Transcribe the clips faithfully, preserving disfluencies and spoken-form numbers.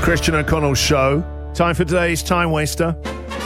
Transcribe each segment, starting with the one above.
Christian O'Connell Show. Time for today's Time Waster.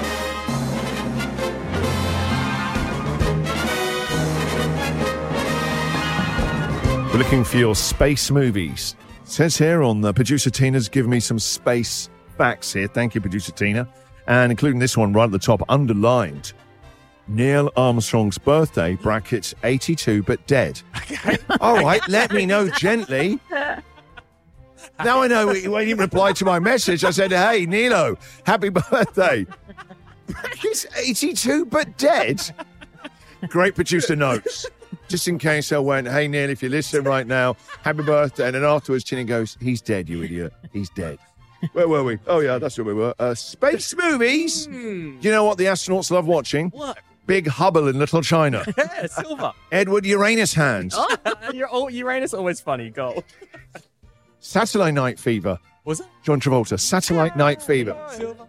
We're looking for your space movies. It says here on the producer Tina's given me some space facts here. Thank you, producer Tina. And including this one right at the top, underlined. Neil Armstrong's birthday, brackets eighty-two, but dead. All right, let me know gently. Now I know he didn't reply to my message. I said, hey, Nilo, happy birthday. Brackets eighty-two, but dead. Great producer notes. Just in case I went, hey, Neil, if you're listening right now, happy birthday. And then afterwards, Tina goes, he's dead, you idiot. He's dead. Where were we? Oh, yeah, that's where we were. Uh, space movies. Mm. Do you know what the astronauts love watching? What? Big Hubble in Little China. Yeah, Silver. Edward Uranus Hands. Oh, you're all, Uranus always funny. Go. Satellite Night Fever. Was it? John Travolta. Satellite Night Fever. Silver.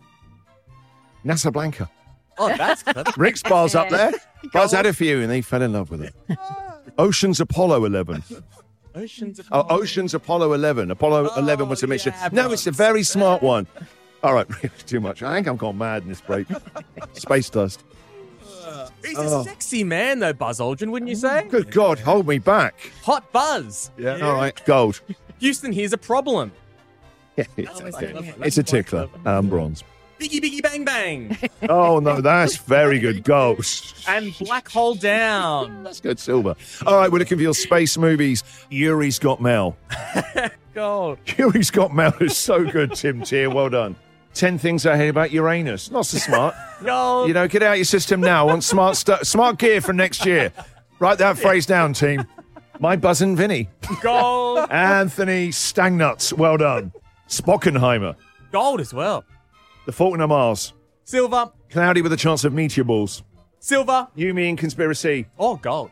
NASA Blanca. Oh, that's clever. Rick Spar's up there. Buzz had a few and they fell in love with it. Ocean's Apollo eleven. Ocean's Oh, Ocean's Apollo eleven. Apollo Oh, eleven was a mission. yeah, no, it's a very smart one. All right, too much. I think I'm gone mad in this break. Space dust. He's Oh. a sexy man, though, Buzz Aldrin, wouldn't you say? Good God, hold me back. Hot Buzz. Yeah. All right, gold. Houston, here's a problem. Yeah, it's, Oh, okay. that's It's a quite tickler. clever. Um, bronze. Biggie, biggie, bang, bang. Oh, no, that's very good. Gold. And Black Hole Down. That's good, silver. All right, we're looking for your space movies. Yuri's Got Mail. Gold. Yuri's Got Mail is so good, Tim Tier. Well done. Ten things I hate about Uranus. Not so smart. Gold. You know, get out your system now on smart stu- smart gear for next year. Write that phrase down, team. My Buzz and Vinny. Gold. Anthony Stangnuts. Well done. Spockenheimer. Gold as well. The Fault in Our Mars. Silver. Cloudy with a Chance of Meteor Balls. Silver. You, Me, and Conspiracy. Oh, gold.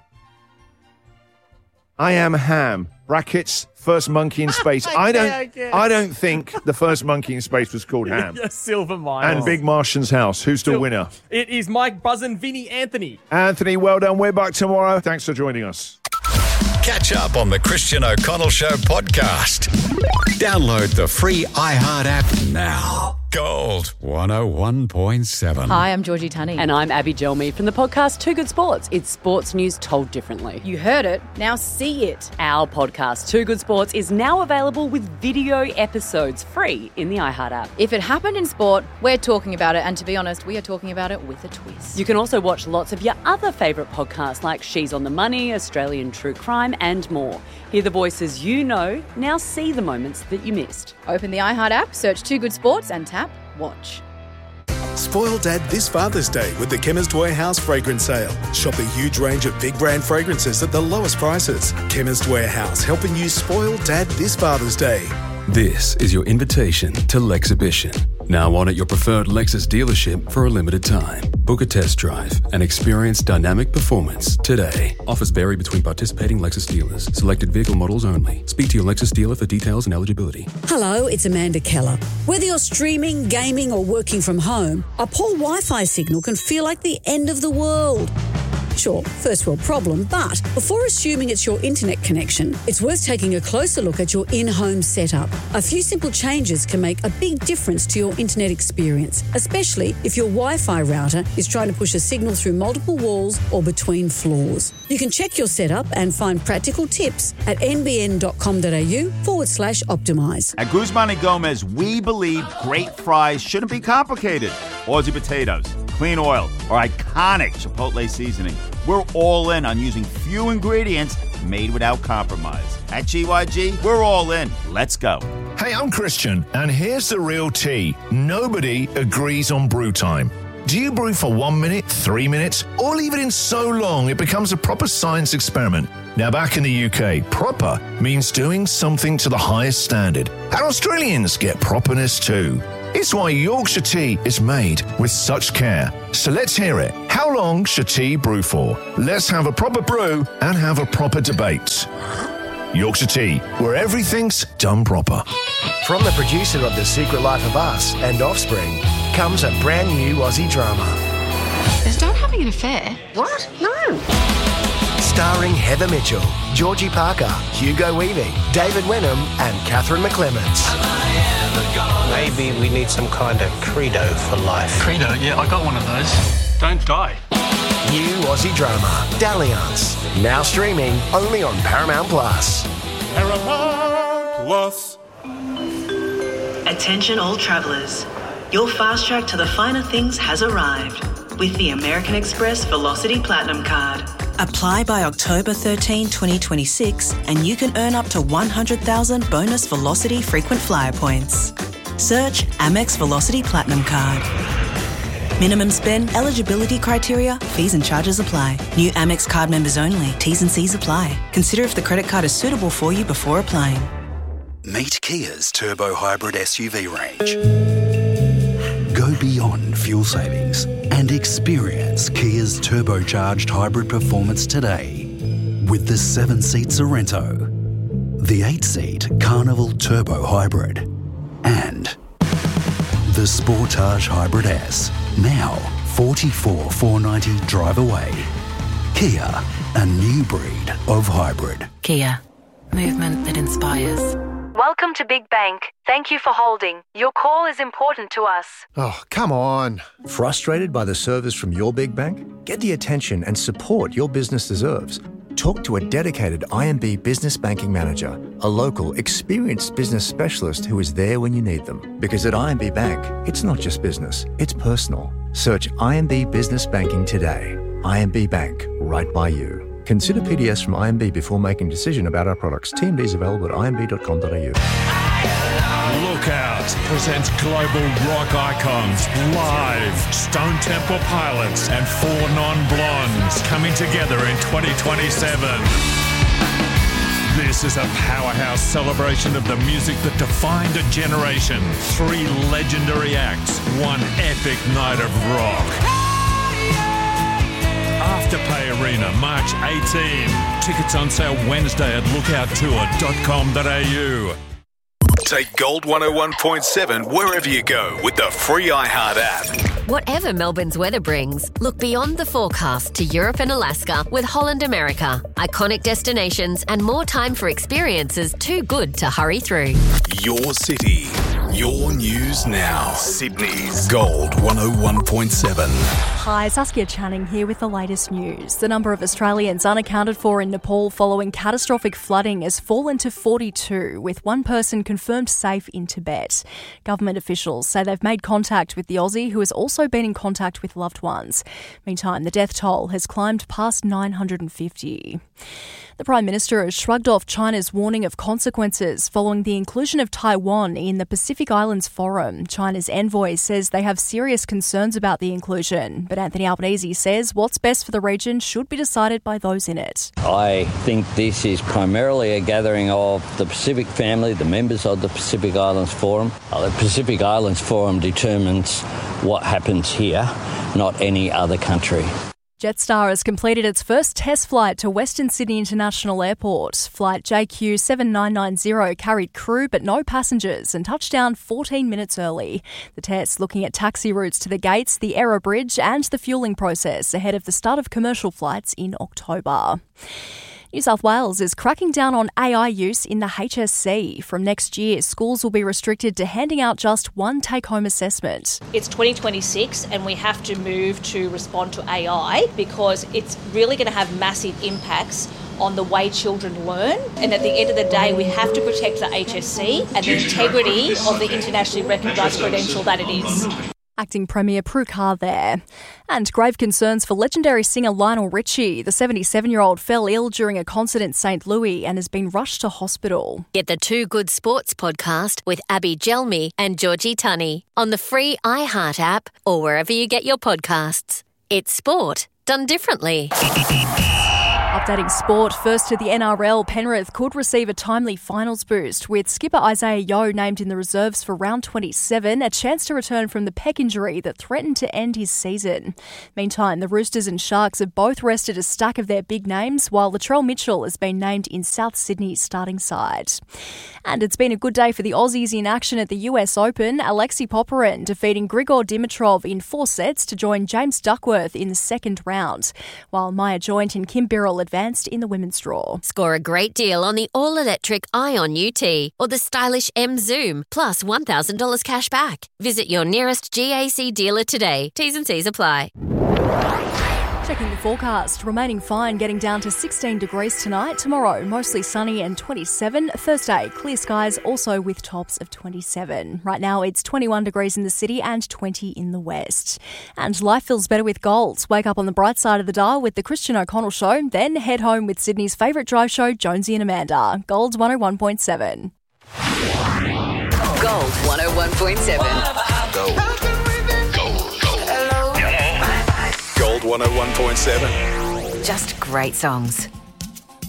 I Am Ham. Brackets. First monkey in space. I don't. I guess. I don't think the first monkey in space was called Ham. Yes, Silver Miles. And Big Martian's House. Who's the Sil- winner? It is Mike, Buzz, and Vinny Anthony. Anthony, well done. We're back tomorrow. Thanks for joining us. Catch up on the Christian O'Connell Show podcast. Download the free iHeart app now. Gold one oh one point seven. Hi, I'm Georgie Tunney. And I'm Abby Gelmy from the podcast Too Good Sports. It's sports news told differently. You heard it, now see it. Our podcast Too Good Sports is now available with video episodes free in the iHeart app. If it happened in sport, we're talking about it, and to be honest, we are talking about it with a twist. You can also watch lots of your other favourite podcasts like She's on the Money, Australian True Crime, and more. Hear the voices you know, now see the moments that you missed. Open the iHeart app, search Too Good Sports, and tap Watch. Spoil Dad this Father's Day with the Chemist Warehouse fragrance sale. Shop a huge range of big brand fragrances at the lowest prices. Chemist Warehouse, helping you spoil Dad this Father's Day. This is your invitation to Lexhibition. Now on at your preferred Lexus dealership for a limited time. Book a test drive and experience dynamic performance today. Offers vary between participating Lexus dealers. Selected vehicle models only. Speak to your Lexus dealer for details and eligibility. Hello, it's Amanda Keller. Whether you're streaming, gaming or working from home, a poor Wi-Fi signal can feel like the end of the world. Sure, first world problem, but before assuming it's your internet connection, it's worth taking a closer look at your in-home setup. A few simple changes can make a big difference to your internet experience, especially if your Wi-Fi router is trying to push a signal through multiple walls or between floors. You can check your setup and find practical tips at nbn.com.au forward slash optimize. At Guzman and Gomez, we believe great fries shouldn't be complicated. Aussie potatoes, clean oil, or iconic Chipotle seasoning. We're all in on using few ingredients made without compromise. At G Y G, we're all in. Let's go. Hey, I'm Christian, and here's the real tea. Nobody agrees on brew time. Do you brew for one minute, three minutes, or leave it in so long it becomes a proper science experiment? Now, back in the U K, proper means doing something to the highest standard. And Australians get properness too. It's why Yorkshire tea is made with such care. So let's hear it. How long should tea brew for? Let's have a proper brew and have a proper debate. Yorkshire tea, where everything's done proper. From the producer of The Secret Life of Us and Offspring comes a brand new Aussie drama. Is Dad having an affair? What? No. Starring Heather Mitchell, Georgie Parker, Hugo Weaving, David Wenham and Catherine McClements. Maybe we need some kind of credo for life. Credo? Yeah, I got one of those. Don't die. New Aussie drama, Dalliance. Now streaming only on Paramount Plus. Paramount Plus. Attention all travellers. Your fast track to the finer things has arrived with the American Express Velocity Platinum Card. Apply by October thirteenth, twenty twenty-six and you can earn up to one hundred thousand bonus Velocity frequent flyer points. Search Amex Velocity Platinum Card. Minimum spend, eligibility criteria, fees and charges apply. New Amex card members only. T's and C's apply. Consider if the credit card is suitable for you before applying. Meet Kia's Turbo Hybrid S U V range. Go beyond fuel savings and experience Kia's turbocharged hybrid performance today with the seven-seat Sorrento, the eight-seat Carnival Turbo Hybrid, and the Sportage Hybrid S. Now forty-four thousand four hundred ninety dollars drive away. Kia, a new breed of hybrid. Kia, movement that inspires. Welcome to Big Bank. Thank you for holding. Your call is important to us. Oh, come on. Frustrated by the service from your big bank? Get the attention and support your business deserves. Talk to a dedicated I M B Business Banking Manager, a local, experienced business specialist who is there when you need them. Because at I M B Bank, it's not just business, it's personal. Search I M B Business Banking today. I M B Bank, right by you. Consider P D S from I M B before making a decision about our products. T M D is available at I M B dot com dot a u. Lookout presents global rock icons live. Stone Temple Pilots and Four Non-Blondes coming together in twenty twenty-seven. This is a powerhouse celebration of the music that defined a generation. Three legendary acts, one epic night of rock. Afterpay Arena, March eighteenth. Tickets on sale Wednesday at lookout tour dot com dot a u. Take Gold one oh one point seven wherever you go with the free iHeart app. Whatever Melbourne's weather brings, look beyond the forecast to Europe and Alaska with Holland America. Iconic destinations and more time for experiences too good to hurry through. Your city, your news now. Sydney's Gold one oh one point seven. Hi, Saskia Channing here with the latest news. The number of Australians unaccounted for in Nepal following catastrophic flooding has fallen to forty-two, with one person confirmed safe in Tibet. Government officials say they've made contact with the Aussie, who has also been in contact with loved ones. Meantime, the death toll has climbed past nine hundred fifty. The Prime Minister has shrugged off China's warning of consequences following the inclusion of Taiwan in the Pacific Islands Forum. China's envoy says they have serious concerns about the inclusion, but Anthony Albanese says what's best for the region should be decided by those in it. I think this is primarily a gathering of the Pacific family, the members of the Pacific Islands Forum. Uh, the Pacific Islands Forum determines what happens here, not any other country. Jetstar has completed its first test flight to Western Sydney International Airport. Flight J Q seven nine nine zero carried crew but no passengers and touched down fourteen minutes early. The test looking at taxi routes to the gates, the Aero Bridge and the fuelling process ahead of the start of commercial flights in October. New South Wales is cracking down on A I use in the H S C. From next year, schools will be restricted to handing out just one take-home assessment. It's twenty twenty-six and we have to move to respond to A I because it's really going to have massive impacts on the way children learn. And at the end of the day, we have to protect the H S C and the integrity of the internationally recognised credential that it is. Acting Premier Prue Carr there. And grave concerns for legendary singer Lionel Richie. The seventy-seven-year-old fell ill during a concert in Saint Louis and has been rushed to hospital. Get the Two Good Sports podcast with Abby Gelmi and Georgie Tunney on the free iHeart app or wherever you get your podcasts. It's sport done differently. Updating sport, first to the N R L, Penrith could receive a timely finals boost with skipper Isaiah Yeo named in the reserves for round twenty-seven, a chance to return from the pec injury that threatened to end his season. Meantime, the Roosters and Sharks have both rested a stack of their big names, while Latrell Mitchell has been named in South Sydney's starting side. And it's been a good day for the Aussies in action at the U S Open. Alexei Popyrin defeating Grigor Dimitrov in four sets to join James Duckworth in the second round, while Maya Joint and Kim Birrell advanced in the women's draw. Score a great deal on the all-electric Ion U T or the stylish M Zoom, plus one thousand dollars cash back. Visit your nearest G A C dealer today. T's and C's apply. Checking the forecast, remaining fine, getting down to sixteen degrees tonight. Tomorrow, mostly sunny and twenty-seven. Thursday, clear skies, also with tops of twenty-seven. Right now, it's twenty-one degrees in the city and twenty in the west. And life feels better with Gold. Wake up on the bright side of the dial with the Christian O'Connell Show, then head home with Sydney's favourite drive show, Jonesy and Amanda. Gold one oh one point seven. Gold one oh one point seven. Gold. Gold one oh one point seven. Just great songs.